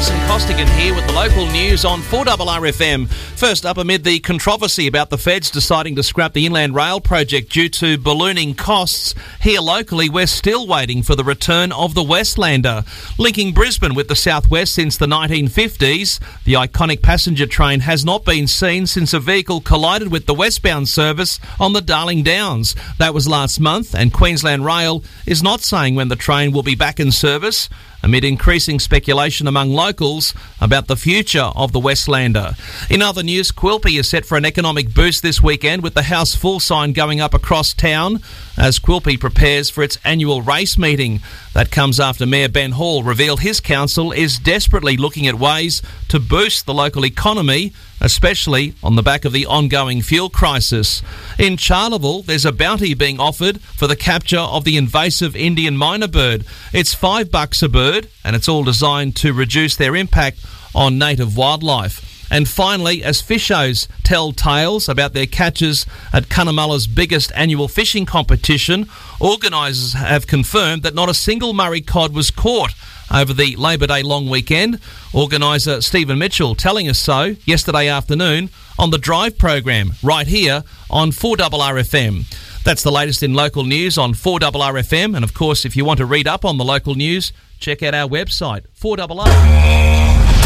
Jason Costigan here with the local news on 4RRFM. First up, amid the controversy about the feds deciding to scrap the Inland Rail project due to ballooning costs, here locally we're still waiting for the return of the Westlander. Linking Brisbane with the southwest since the 1950s, the iconic passenger train has not been seen since a vehicle collided with the westbound service on the Darling Downs. That was last month, and Queensland Rail is not saying when the train will be back in service, amid increasing speculation among locals about the future of the Westlander. In other news, Quilpie is set for an economic boost this weekend with the House Full sign going up across town as Quilpie prepares for its annual race meeting. That comes after Mayor Ben Hall revealed his council is desperately looking at ways to boost the local economy, especially on the back of the ongoing fuel crisis. In Charleville, there's a bounty being offered for the capture of the invasive Indian myna bird. It's $5 a bird, and it's all designed to reduce their impact on native wildlife. And finally, as fishers tell tales about their catches at Cunnamulla's biggest annual fishing competition, organisers have confirmed that not a single Murray cod was caught over the Labor Day long weekend. Organiser Stephen Mitchell telling us so yesterday afternoon on the Drive program right here on 4RRFM. That's the latest in local news on 4RRFM. And of course, if you want to read up on the local news, check out our website, 4RR.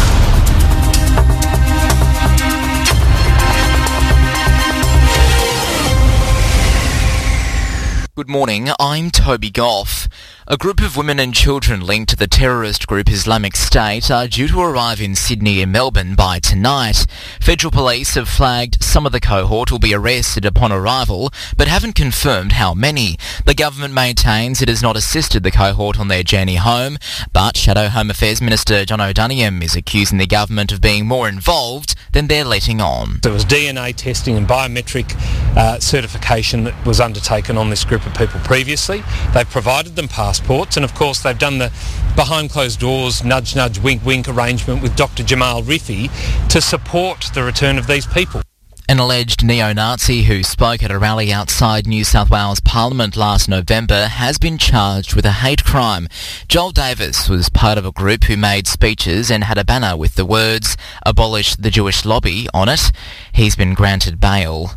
Good morning, I'm Toby Goff. A group of women and children linked to the terrorist group Islamic State are due to arrive in Sydney and Melbourne by tonight. Federal police have flagged some of the cohort will be arrested upon arrival, but haven't confirmed how many. The government maintains it has not assisted the cohort on their journey home, but Shadow Home Affairs Minister John O'Donoghue is accusing the government of being more involved than they're letting on. There was DNA testing and biometric certification that was undertaken on this group of people previously. They've provided them passports, and of course they've done the behind closed doors nudge nudge wink wink arrangement with Dr Jamal Rifi to support the return of these people. An alleged neo-Nazi who spoke at a rally outside New South Wales Parliament last November has been charged with a hate crime. Joel Davis was part of a group who made speeches and had a banner with the words "Abolish the Jewish Lobby" on it. He's been granted bail.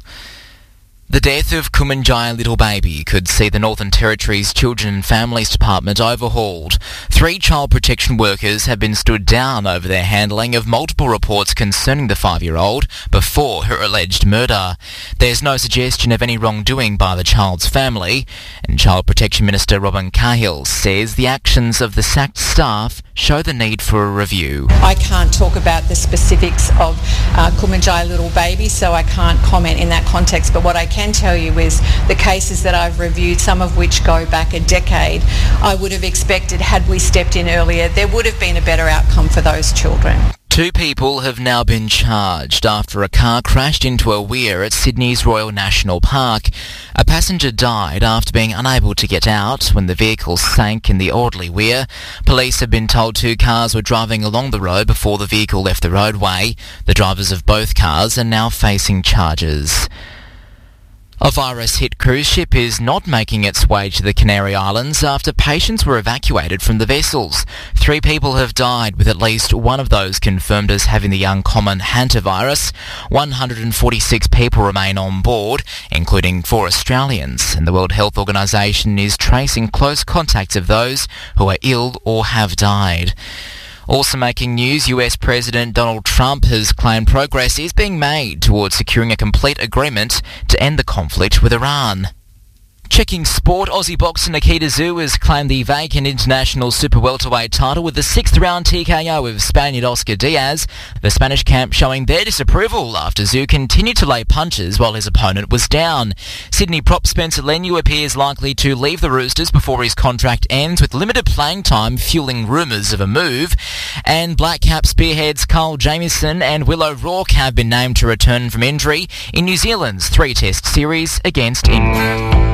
The death of Kumanjaya Little Baby could see the Northern Territory's Children and Families Department overhauled. 3 child protection workers have been stood down over their handling of multiple reports concerning the 5-year-old before her alleged murder. There's no suggestion of any wrongdoing by the child's family, and Child Protection Minister Robin Cahill says the actions of the sacked staff show the need for a review. I can't talk about the specifics of Kumanjaya Little Baby, so I can't comment in that context, but what I can tell you is the cases that I've reviewed, some of which go back a decade, I would have expected, had we stepped in earlier, there would have been a better outcome for those children. 2 people have now been charged after a car crashed into a weir at Sydney's Royal National Park. A passenger died after being unable to get out when the vehicle sank in the Audley Weir. Police have been told 2 cars were driving along the road before the vehicle left the roadway. The drivers of both cars are now facing charges. A virus-hit cruise ship is not making its way to the Canary Islands after patients were evacuated from the vessels. 3 people have died, with at least one of those confirmed as having the uncommon hantavirus. 146 people remain on board, including 4 Australians, and the World Health Organization is tracing close contacts of those who are ill or have died. Also making news, US President Donald Trump has claimed progress is being made towards securing a complete agreement to end the conflict with Iran. Checking sport, Aussie boxer Nikita Tszyu has claimed the vacant international super welterweight title with the 6th round TKO of Spaniard Oscar Diaz. The Spanish camp showing their disapproval after Tszyu continued to lay punches while his opponent was down. Sydney prop Spencer Leniu appears likely to leave the Roosters before his contract ends, with limited playing time fueling rumours of a move. And Black Cap spearheads Carl Jamieson and Will O'Rourke have been named to return from injury in New Zealand's 3-test series against England.